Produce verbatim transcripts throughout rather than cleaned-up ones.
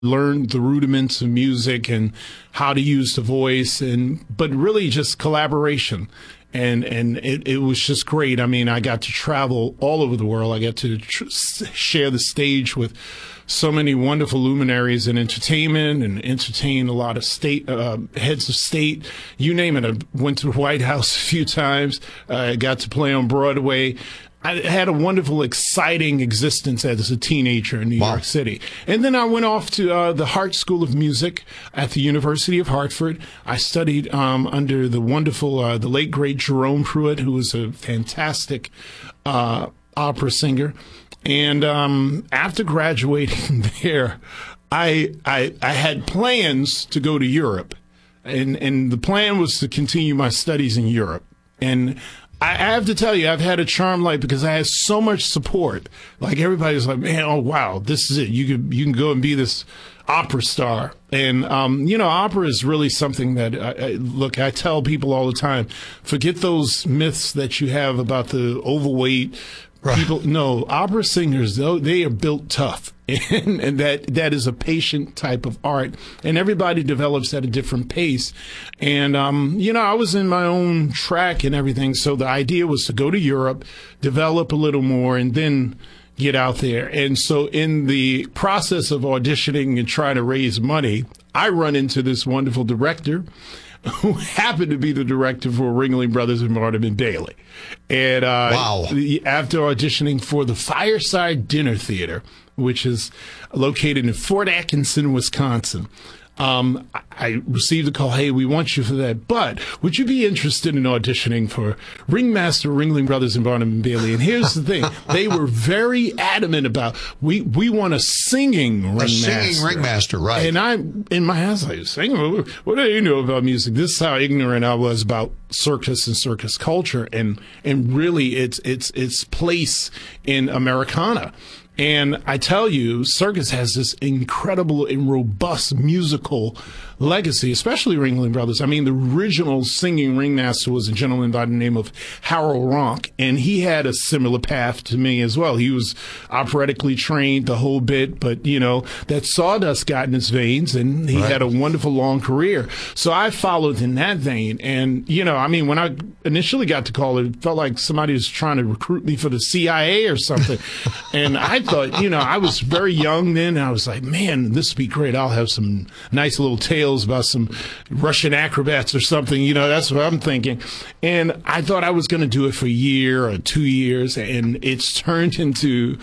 learned the rudiments of music and how to use the voice, and but really just collaboration. And and it, it was just great. I mean, I got to travel all over the world. I got to tr- share the stage with so many wonderful luminaries in entertainment and entertain a lot of state uh, heads of state. You name it. I went to the White House a few times. I uh, got to play on Broadway. I had a wonderful, exciting existence as a teenager in New wow. York City. And then I went off to uh, the Hart School of Music at the University of Hartford. I studied um, under the wonderful, uh, the late, great Jerome Pruitt, who was a fantastic uh, opera singer. And um, after graduating there, I, I, I had plans to go to Europe. And, and the plan was to continue my studies in Europe. And I have to tell you, I've had a charmed life because I had so much support. Like, everybody's like, man, oh, wow, this is it. You can, you can go and be this opera star. And, um, you know, opera is really something that, I, I, look, I tell people all the time, forget those myths that you have about the overweight right. people. No, opera singers, though, they are built tough. And, and that that is a patient type of art, and everybody develops at a different pace. And um, you know, I was in my own track and everything, so the idea was to go to Europe, develop a little more, and then get out there. And so, in the process of auditioning and trying to raise money, I run into this wonderful director, who happened to be the director for Ringling Brothers and Barnum and Bailey. And uh, wow. after auditioning for the Fireside Dinner Theater, which is located in Fort Atkinson, Wisconsin, um, I received a call, hey, we want you for that, but would you be interested in auditioning for Ringmaster Ringling Brothers and Barnum and Bailey? And here's the thing, they were very adamant about, we, we want a singing ringmaster. A singing ringmaster, right. And I, in my house, I was saying, what do you know about music? This is how ignorant I was about circus and circus culture, and, and really its, its, its place in Americana. And I tell you, circus has this incredible and robust musical legacy, especially Ringling Brothers. I mean, the original singing ringmaster was a gentleman by the name of Harold Ronk, and he had a similar path to me as well. He was operatically trained the whole bit, but, you know, that sawdust got in his veins, and he right. had a wonderful long career. So I followed in that vein. And, you know, I mean, when I initially got the call, it felt like somebody was trying to recruit me for the C I A or something. And I thought, you know, I was very young then, and I was like, man, this would be great. I'll have some nice little tales about some Russian acrobats or something. You know, that's what I'm thinking. And I thought I was going to do it for a year or two years, and it's turned into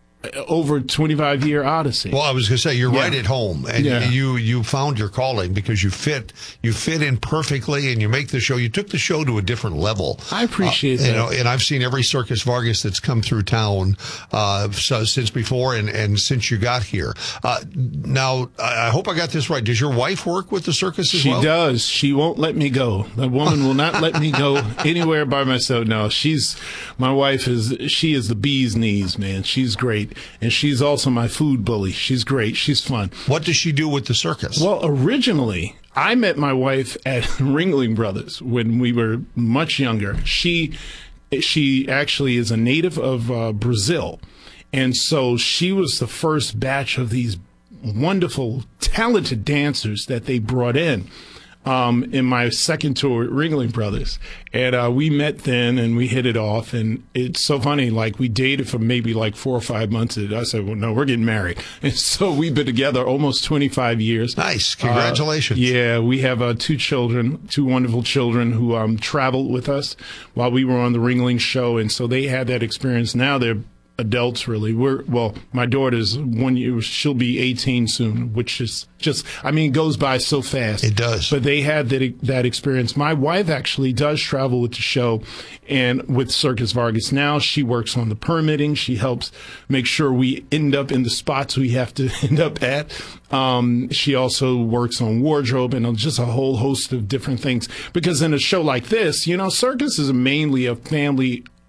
over a twenty-five year odyssey. Well, I was going to say, you're yeah. right at home, and yeah. you you found your calling because you fit you fit in perfectly, and you make the show. You took the show to a different level. I appreciate uh, that. You know, and I've seen every Circus Vargas that's come through town uh, so, since before and, and since you got here. Uh, now, I hope I got this right. Does your wife work with the circus as she well? She does. She won't let me go. The woman will not let me go anywhere by myself. No, she's my wife is she is the bee's knees, man. She's great. And she's also my food bully. She's great. She's fun. What does she do with the circus? Well, originally, I met my wife at Ringling Brothers when we were much younger. She she actually is a native of uh, Brazil. And so she was the first batch of these wonderful, talented dancers that they brought in. Um, in my second tour at Ringling Brothers. And uh, we met then, and we hit it off. And it's so funny, like, we dated for maybe like four or five months. And I said, well, no, we're getting married. And so we've been together almost twenty-five years. Nice. Congratulations. Uh, yeah, we have uh, two children, two wonderful children who um, traveled with us while we were on the Ringling show. And so they had that experience. Now they're adults, really. We're well, my daughter's one year, she'll be eighteen soon, which is just, I mean, it goes by so fast. It does. But they had that that experience. My wife actually does travel with the show and with Circus Vargas. Now she works on the permitting. She helps make sure we end up in the spots we have to end up at. Um, she also works on wardrobe and just a whole host of different things. Because in a show like this, you know, circus is mainly a family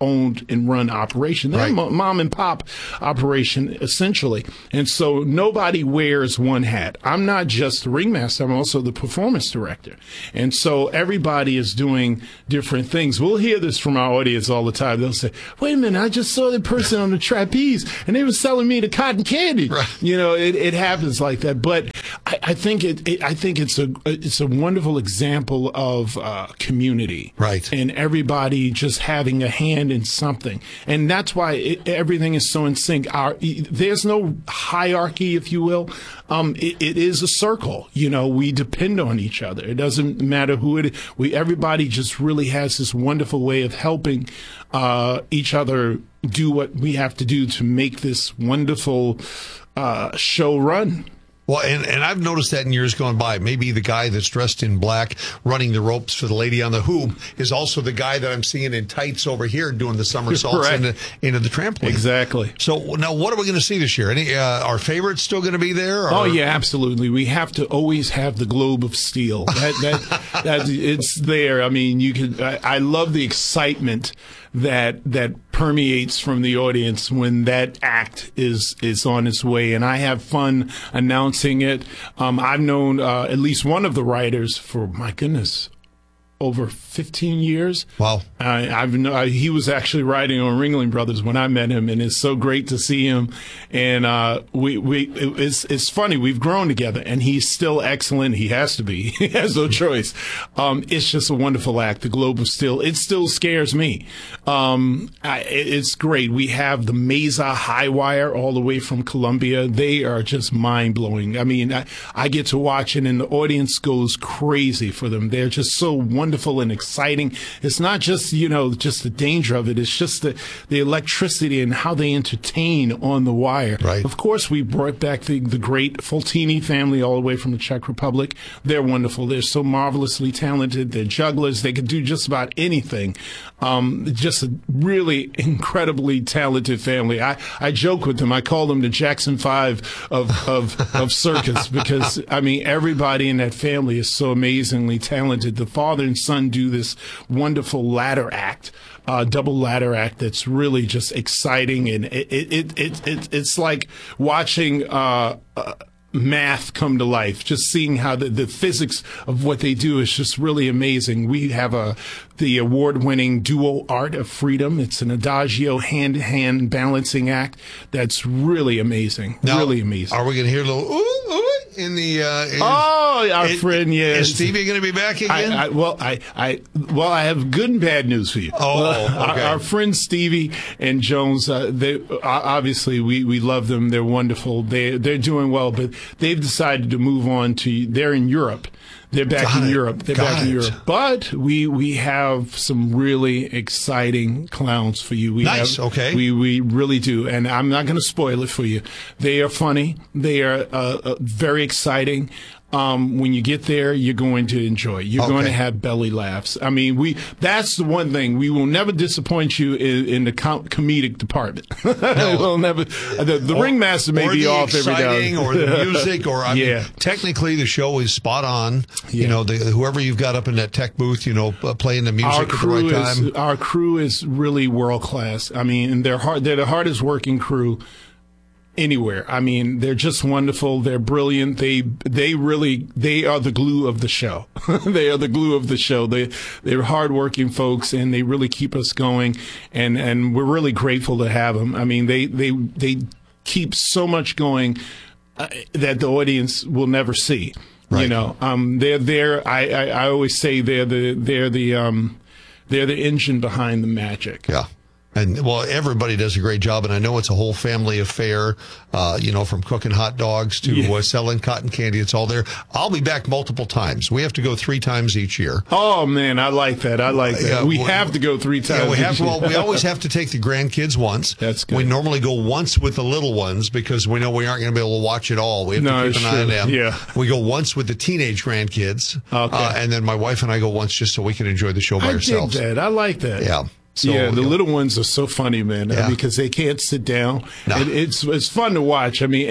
owned and run operation. They're Right. a mom and pop operation, essentially. And so nobody wears one hat. I'm not just the ringmaster, I'm also the performance director. And so everybody is doing different things. We'll hear this from our audience all the time. They'll say, wait a minute, I just saw the person on the trapeze and they were selling me the cotton candy. Right. You know, it, it happens like that. But I, I think it, it, I think it's a, it's a wonderful example of uh, community. Right. And everybody just having a hand in something. And that's why it, everything is so in sync. Our, there's no hierarchy, if you will. Um, it, it is a circle. You know, we depend on each other. It doesn't matter who it is. We, everybody just really has this wonderful way of helping uh, each other do what we have to do to make this wonderful uh, show run. Well, and, and I've noticed that in years gone by. Maybe the guy that's dressed in black running the ropes for the lady on the hoop is also the guy that I'm seeing in tights over here doing the somersaults Right. into, into the trampoline. Exactly. So now what are we going to see this year? Any uh, our favorites still going to be there? Or? Oh yeah, absolutely. We have to always have the globe of steel. That that, that it's there. I mean, you can. I, I love the excitement that that permeates from the audience when that act is is on its way, and I have fun announcing it. Um, I've known uh, at least one of the writers for, my goodness, over fifteen years. Wow. I, I've kn- uh, he was actually writing on Ringling Brothers when I met him, and it's so great to see him. And uh, we we it, it's it's funny, we've grown together, and he's still excellent. He has to be. He has no choice. Um, it's just a wonderful act. The Globe of Steel. It still scares me. Um, I, it, it's great. We have the Mesa High Wire all the way from Columbia. They are just mind blowing. I mean, I, I get to watch it, and the audience goes crazy for them. They're just so wonderful and exciting. It's not just, you know, just the danger of it. It's just the, the electricity and how they entertain on the wire. Right. Of course, we brought back the, the great Fultini family all the way from the Czech Republic. They're wonderful. They're so marvelously talented. They're jugglers. They can do just about anything. Um, just a really incredibly talented family. I, I joke with them. I call them the Jackson Five of, of, of circus because, I mean, everybody in that family is so amazingly talented. The father and son do this wonderful ladder act, uh, double ladder act that's really just exciting, and it it it, it, it it's like watching uh, uh, math come to life. Just seeing how the, the physics of what they do is just really amazing. We have a the award-winning duo Art of Freedom. It's an adagio hand-to-hand balancing act that's really amazing. Now, really amazing. Are we going to hear a little ooh, ooh in the? Uh, in, Oh, our is, friend, yeah. Is Stevie going to be back again? I, I, well, I, I, well, I have good and bad news for you. Oh, Well, okay. our, our friends Stevie and Jones, uh, they uh, obviously we, we love them. They're wonderful. They they're doing well, but they've decided to move on to. They're in Europe. They're back Got in it. Europe. They're Got back in it. Europe. But we we have some really exciting clowns for you. We Nice, have, okay. We we really do, and I'm not going to spoil it for you. They are funny. They are uh, uh, very exciting. Um, when you get there, you're going to enjoy. You're Okay. going to have belly laughs. I mean, we, that's the one thing. We will never disappoint you in, in the com- comedic department. we'll never, the, the Or- ringmaster may or be the off every now exciting, and or the music, or I Yeah. mean, technically the show is spot on. You Yeah. know, the, whoever you've got up in that tech booth, you know, uh, playing the music Our at the crew right time. is, our crew is really world class. I mean, and they're hard, they're the hardest working crew anywhere. I mean, they're just wonderful. They're brilliant. They they really they are the glue of the show. They are the glue of the show. They they're hardworking folks, and they really keep us going. And and we're really grateful to have them. I mean, they they they keep so much going uh, that the audience will never see. Right. You know, um, they're there. I, I I always say they're the they're the um they're the engine behind the magic. Yeah. And, well, everybody does a great job, and I know it's a whole family affair, uh, you know, from cooking hot dogs to Yeah. uh, selling cotton candy. It's all there. I'll be back multiple times. We have to go three times each year. Oh man, I like that. I like that. Yeah, we well, have to go three times. Yeah, we have. each year. Well, we always have to take the grandkids once. That's good. We normally go once with the little ones because we know we aren't going to be able to watch it all. We have No, to keep an eye on sure. them. Yeah. We go once with the teenage grandkids. Okay. Uh, and then my wife and I go once just so we can enjoy the show by I ourselves. dig that. I like that. Yeah. So, yeah, the you know, little ones are so funny, man, uh, Yeah. because they can't sit down. No. And it's it's fun to watch. I mean, and that's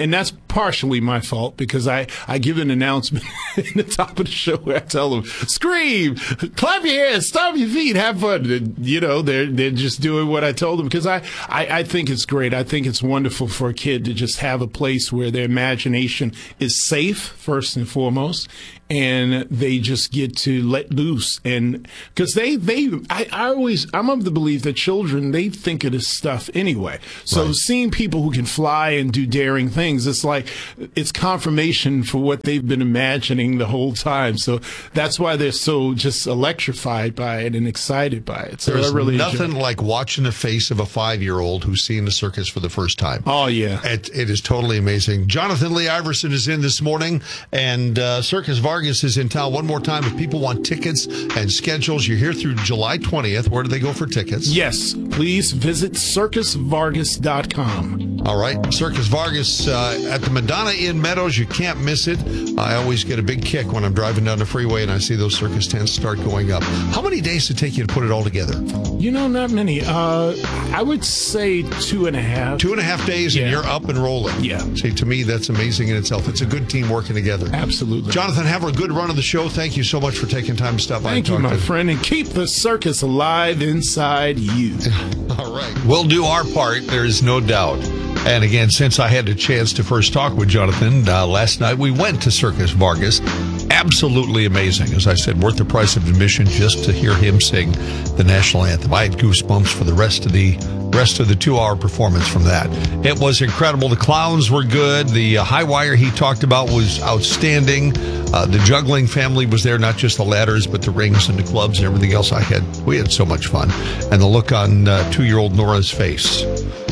partially my fault because I, I give an announcement in the top of the show where I tell them, scream, clap your hands, stomp your feet, have fun. And, you know, they're they're just doing what I told them because I, I, I think it's great. I think it's wonderful for a kid to just have a place where their imagination is safe, first and foremost, and they just get to let loose. And because they, they I, I always, I'm of the belief that children, they think of this stuff anyway. So right. seeing people who can fly and do daring things, it's like, it's confirmation for what they've been imagining the whole time. So that's why they're so just electrified by it and excited by it. So There's I really nothing enjoy it. like watching the face of a five-year-old who's seeing the circus for the first time. Oh, yeah. It, it is totally amazing. Jonathan Lee Iverson is in this morning, and uh, Circus Vargas is in town. One more time, if people want tickets and schedules, you're here through July twentieth. Where do they go for tickets? Yes, please visit circus vargas dot com. All right. Circus Vargas uh, at the Madonna Inn Meadows. You can't miss it. I always get a big kick when I'm driving down the freeway and I see those circus tents start going up. How many days did it take you to put it all together? You know, not many. Uh, I would say two and a half. Two and a half days Yeah. and you're up and rolling. Yeah. See, to me, that's amazing in itself. It's a good team working together. Absolutely. Jonathan, have a good run of the show. Thank you so much for taking time to stop by and Thank you, talk my to friend, and keep the circus alive inside you. All right. We'll do our part. There is no doubt. And again, since I had the chance to first talk with Jonathan uh, last night, we went to Circus Vargas. Absolutely amazing. As I said, worth the price of admission just to hear him sing the national anthem. I had goosebumps for the rest of the rest of the two-hour performance from that. It was incredible. The clowns were good. The uh, high wire he talked about was outstanding. Uh, the juggling family was there, not just the ladders, but the rings and the clubs and everything else. I had we had so much fun. And the look on uh, two-year-old Nora's face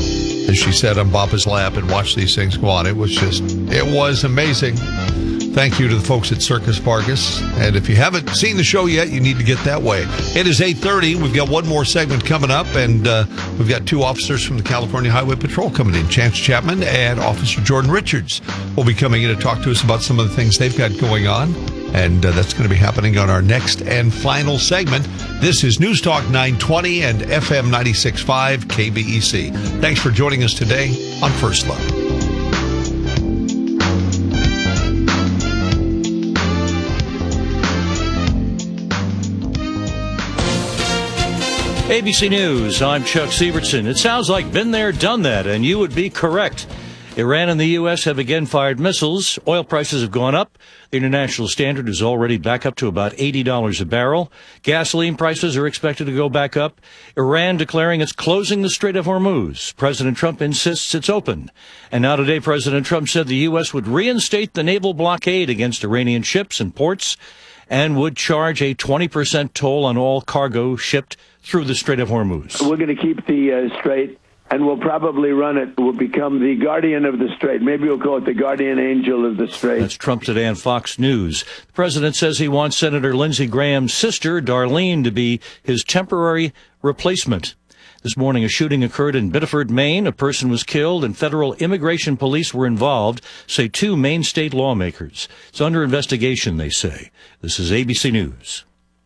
as she sat on Papa's lap and watched these things go on. It was just, it was amazing. Thank you to the folks at Circus Vargas. And if you haven't seen the show yet, you need to get that way. It is eight thirty. We've got one more segment coming up, and uh, we've got two officers from the California Highway Patrol coming in. Chance Chapman and Officer Jordan Richards will be coming in to talk to us about some of the things they've got going on. And uh, that's going to be happening on our next and final segment. This is News Talk nine twenty and F M ninety-six point five K B E C. Thanks for joining us today on First Look. A B C News, I'm Chuck Sievertson. It sounds like been there, done that, and you would be correct. Iran and the U S have again fired missiles. Oil prices have gone up. The international standard is already back up to about eighty dollars a barrel. Gasoline prices are expected to go back up. Iran declaring it's closing the Strait of Hormuz. President Trump insists it's open. And now today, President Trump said the U S would reinstate the naval blockade against Iranian ships and ports and would charge a twenty percent toll on all cargo shipped through the Strait of Hormuz. We're going to keep the uh, Strait, and we'll probably run it. We'll become the guardian of the Strait. Maybe we'll call it the guardian angel of the Strait. That's Trump today on Fox News. The president says he wants Senator Lindsey Graham's sister, Darlene, to be his temporary replacement. This morning, a shooting occurred in Biddeford, Maine. A person was killed, and federal immigration police were involved, say two Maine state lawmakers. It's under investigation, they say. This is A B C News.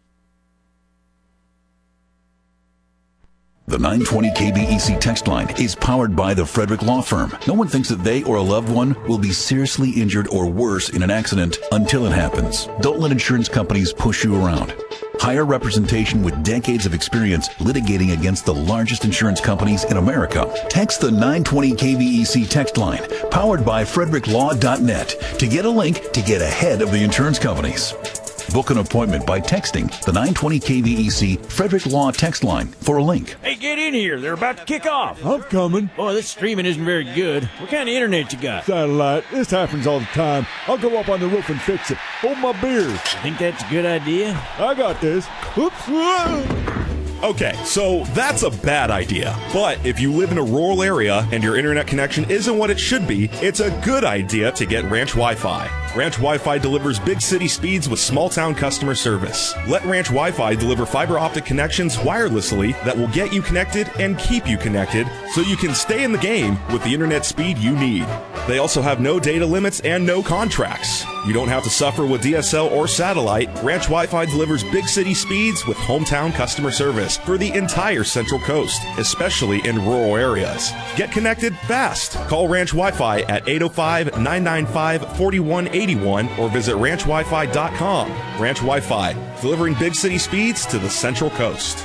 The nine twenty K B E C text line is powered by the Frederick Law Firm. No one thinks that they or a loved one will be seriously injured or worse in an accident until it happens. Don't let insurance companies push you around. Hire representation with decades of experience litigating against the largest insurance companies in America. Text the nine twenty K B E C text line, powered by frederick law dot net, to get a link to get ahead of the insurance companies. Book an appointment by texting the nine twenty K B E C Frederick Law text line for a link. Hey, get in here. They're about to kick off. I'm coming. Boy, this streaming isn't very good. What kind of internet you got? Satellite. This happens all the time. I'll go up on the roof and fix it. Hold my beer. You think that's a good idea? I got this. Oops. Okay, so that's a bad idea. But if you live in a rural area and your internet connection isn't what it should be, it's a good idea to get Ranch Wi-Fi. Ranch Wi-Fi delivers big city speeds with small town customer service. Let Ranch Wi-Fi deliver fiber optic connections wirelessly that will get you connected and keep you connected so you can stay in the game with the internet speed you need. They also have no data limits and no contracts. You don't have to suffer with D S L or satellite. Ranch Wi-Fi delivers big city speeds with hometown customer service for the entire Central Coast, especially in rural areas. Get connected fast. Call Ranch Wi-Fi at eight oh five, nine nine five, four one eight one or visit ranch wi fi dot com. Ranch Wi-Fi, delivering big city speeds to the Central Coast.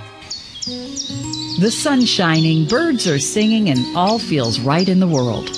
The sun's shining, birds are singing, and all feels right in the world.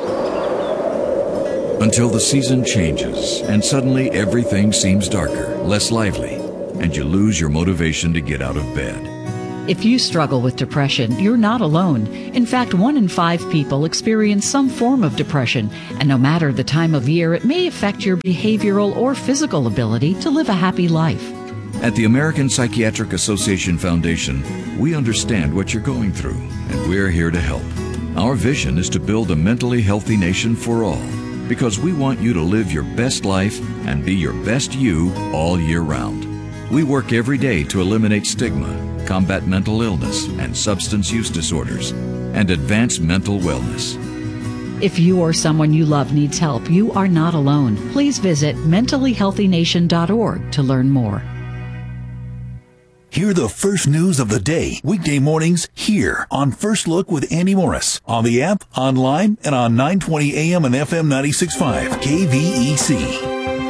Until the season changes and suddenly everything seems darker, less lively, and you lose your motivation to get out of bed. If you struggle with depression, you're not alone. In fact, one in five people experience some form of depression, and no matter the time of year, it may affect your behavioral or physical ability to live a happy life. At the American Psychiatric Association Foundation, we understand what you're going through, and we're here to help. Our vision is to build a mentally healthy nation for all, because we want you to live your best life and be your best you all year round. We work every day to eliminate stigma, combat mental illness and substance use disorders, and advance mental wellness. If you or someone you love needs help, you are not alone. Please visit mentally healthy nation dot org to learn more. Hear the first news of the day, weekday mornings, here on First Look with Andy Morris, on the app, online, and on nine twenty A M and F M ninety-six point five K V E C.